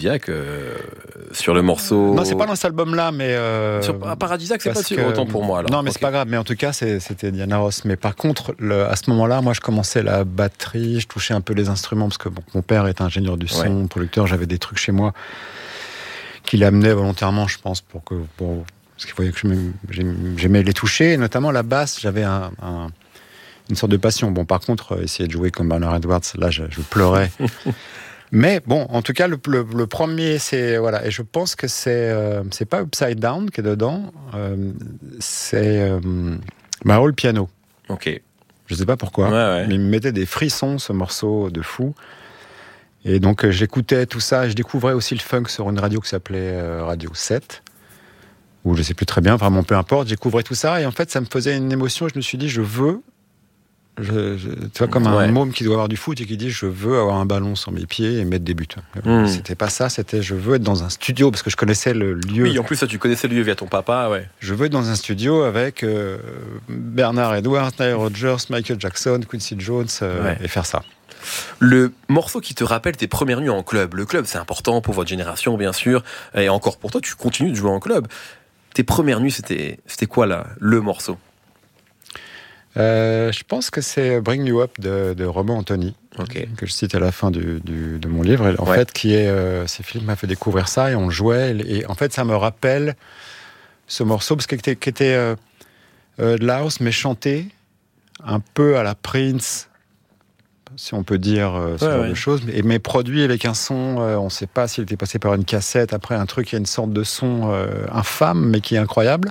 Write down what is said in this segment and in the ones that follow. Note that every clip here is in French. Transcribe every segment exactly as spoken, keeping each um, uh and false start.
Paradisiaque euh, sur le morceau. Non, c'est pas dans cet album-là, mais. Euh, sur Paradisiaque, c'est pas sûr, que... autant pour moi. Alors. Non, mais okay. c'est pas grave. Mais en tout cas, c'est, c'était Diana Ross. Mais par contre, le, à ce moment-là, moi, je commençais la batterie, je touchais un peu les instruments parce que bon, mon père est ingénieur du son, ouais. producteur. J'avais des trucs chez moi qu'il amenait volontairement, je pense, pour que. Pour, parce qu'il voyait que j'aimais, j'aimais les toucher. Et notamment la basse, j'avais un. un une sorte de passion. Bon, par contre, essayer de jouer comme Bernard Edwards, là, je, je pleurais. Mais bon, en tout cas, le, le, le premier, c'est voilà, et je pense que c'est euh, c'est pas Upside Down qui est dedans, euh, c'est euh, Maro le piano. Ok. Je sais pas pourquoi, ouais, ouais. mais il me mettait des frissons ce morceau de fou. Et donc euh, j'écoutais tout ça, et je découvrais aussi le funk sur une radio qui s'appelait euh, Radio sept, ou je sais plus très bien, vraiment peu importe. J'ai découvert tout ça et en fait, ça me faisait une émotion. Je me suis dit, je veux. Je, je, tu vois, comme un ouais. môme qui doit avoir du foot et qui dit je veux avoir un ballon sur mes pieds et mettre des buts. Mmh. C'était pas ça, c'était je veux être dans un studio parce que je connaissais le lieu. Oui, en plus, ça, tu connaissais le lieu via ton papa, ouais. Je veux être dans un studio avec euh, Bernard Edwards, Nile Rodgers, Michael Jackson, Quincy Jones euh, ouais. et faire ça. Le morceau qui te rappelle tes premières nuits en club. Le club, c'est important pour votre génération, bien sûr, et encore pour toi, tu continues de jouer en club. Tes premières nuits, c'était, c'était quoi là, le morceau? Euh, je pense que c'est Bring You Up de, de Romain Anthony, okay. que je cite à la fin du, du, de mon livre. En ouais. fait, qui est, euh, c'est Philippe m'a fait découvrir ça et on le jouait. Et en fait, ça me rappelle ce morceau parce qu'il était, qu'il était euh, euh, de la house, mais chanté un peu à la Prince, si on peut dire euh, ce ouais, genre ouais. de choses, mais, mais produit avec un son. Euh, on ne sait pas s'il était passé par une cassette. Après, un truc, il y a une sorte de son euh, infâme, mais qui est incroyable.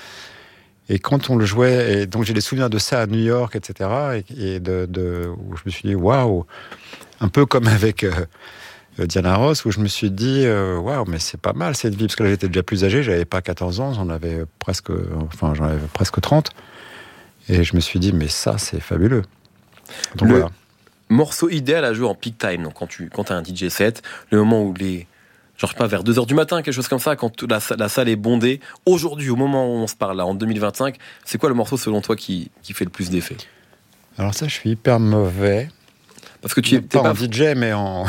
Et quand on le jouait, et donc j'ai des souvenirs de ça à New York, et cetera, et, et de, de, où je me suis dit, waouh, un peu comme avec euh, Diana Ross, où je me suis dit, euh, waouh, mais c'est pas mal cette vie, parce que là j'étais déjà plus âgé, j'avais pas quatorze ans, j'en avais presque, enfin j'en avais presque trente, et je me suis dit, mais ça c'est fabuleux. Donc le voilà. Morceau idéal à jouer en peak time, donc quand tu quand t'as un D J set, le moment où les genre, je sais pas, vers deux heures du matin, quelque chose comme ça, quand la, la salle est bondée. Aujourd'hui, au moment où on se parle, là, en deux mille vingt-cinq, c'est quoi le morceau, selon toi, qui, qui fait le plus d'effet? Alors ça, je suis hyper mauvais. Parce que tu es pas, pas en D J, mais en...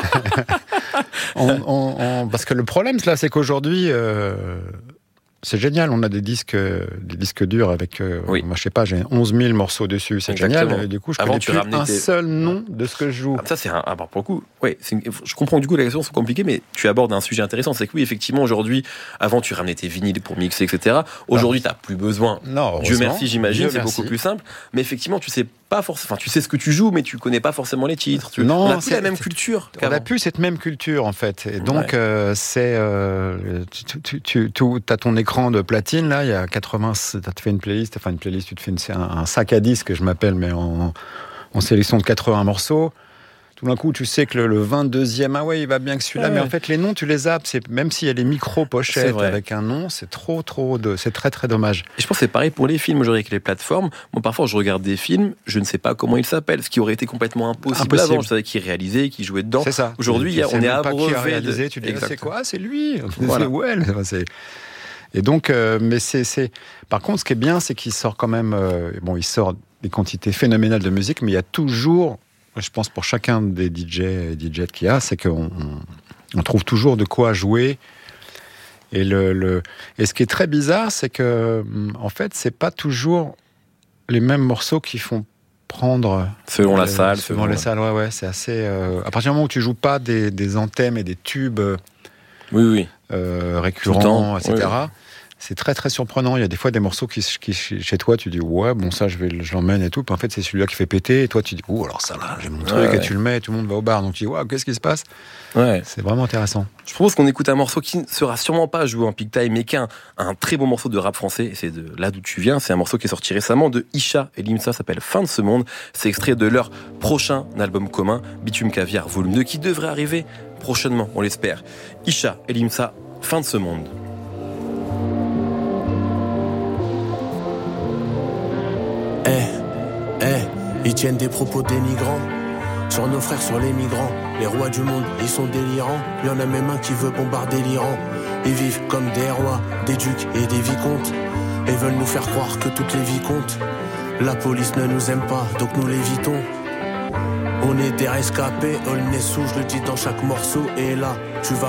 en, en, en... Parce que le problème, là, c'est qu'aujourd'hui... Euh... C'est génial, on a des disques, des disques durs avec, euh, oui. moi je sais pas, j'ai onze mille morceaux dessus, c'est Exactement. génial. Et du coup, je Avant, connais plus un tes... seul nom de ce que je joue. Ah, ça, c'est un, ah, pour le coup, ouais, c'est une, je comprends que du coup les questions sont compliquées, mais tu abordes un sujet intéressant. C'est que oui, effectivement, aujourd'hui, avant tu ramenais tes vinyles pour mixer, et cetera. Aujourd'hui, t'as plus besoin. Non, Dieu merci, j'imagine, Dieu c'est merci. beaucoup plus simple. Mais effectivement, tu sais pas forcément, enfin, tu sais ce que tu joues, mais tu connais pas forcément les titres. Tu... Non, on a plus la même culture. On a plus cette même culture en fait. Et donc, ouais. euh, c'est, euh, tu, tu, tu, tu as ton écran de platine. Là, il y a quatre-vingts, tu te fais une playlist, enfin une playlist, tu te fais une, un, un sac à disques que je m'appelle, mais en, en sélection de quatre-vingts morceaux. Tout d'un coup, tu sais que le, le vingt-deuxième, ah ouais, il va bien que celui-là, ouais. mais en fait, les noms, tu les zappes. C'est, même s'il y a les micro-pochettes avec un nom, c'est trop, trop, de, c'est très, très dommage. Et je pense que c'est pareil pour les films aujourd'hui avec les plateformes. Moi, parfois, je regarde des films, je ne sais pas comment ils s'appellent, ce qui aurait été complètement impossible, impossible. avant. Je savais qui réalisait, qui jouait dedans. C'est ça. Aujourd'hui, y a, on est abreuvé. Qui a réalisé, tu dis, c'est quoi? C'est lui. Voilà. C'est well. C'est... Et donc, euh, mais c'est, c'est. Par contre, ce qui est bien, c'est qu'il sort quand même. Euh, bon, il sort des quantités phénoménales de musique, mais il y a toujours. Je pense pour chacun des D J et D J qu'il y a, c'est qu'on on, on trouve toujours de quoi jouer. Et, le, le, et ce qui est très bizarre, c'est que, en fait, c'est pas toujours les mêmes morceaux qui font prendre... Selon la euh, salle. Selon les salles, ouais, ouais. C'est assez... Euh, à partir du moment où tu joues pas des, des anthèmes et des tubes oui, oui. Euh, récurrents, et cetera, oui. C'est très très surprenant. Il y a des fois des morceaux qui, qui chez toi, tu dis ouais, bon ça je vais, je l'emmène et tout. Puis en fait c'est celui-là qui fait péter. Et toi tu dis ouh alors ça là, j'ai mon truc ouais, et ouais. tu le mets. Et tout le monde va au bar. Donc tu dis ouais, qu'est-ce qui se passe? Ouais. C'est vraiment intéressant. Je propose qu'on écoute un morceau qui ne sera sûrement pas joué en peak time, mais qui est un, un très bon morceau de rap français. Et c'est de là d'où tu viens. C'est un morceau qui est sorti récemment de Isha et Limsa. S'appelle Fin de ce monde. C'est extrait de leur prochain album commun, Bitume Caviar Volume deux, qui devrait arriver prochainement, on l'espère. Isha et Limsa, Fin de ce monde. Eh, eh, ils tiennent des propos dénigrants sur nos frères, sur les migrants. Les rois du monde, ils sont délirants. Il y en a même un qui veut bombarder l'Iran. Ils vivent comme des rois, des ducs et des vicomtes, et veulent nous faire croire que toutes les vies comptent. La police ne nous aime pas, donc nous l'évitons. On est des rescapés, all n'est sous, je le dis dans chaque morceau. Et là, tu vas